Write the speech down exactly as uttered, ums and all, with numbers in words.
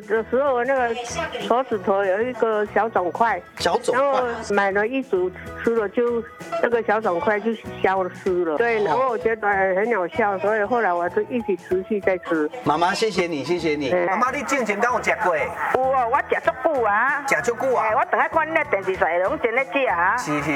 的时候，那个手指头有一个小肿块， 小肿然后块， 买了一组吃了就那个小肿块就消失了。对，然后我觉得很有效，所以后来我就一直持续在吃。 妈妈，谢谢你，谢谢你。 妈妈，你之前敢有食过？ 有哦，我食足久啊， 食足久啊我等下看你那电视台，拢真咧食啊。 是是。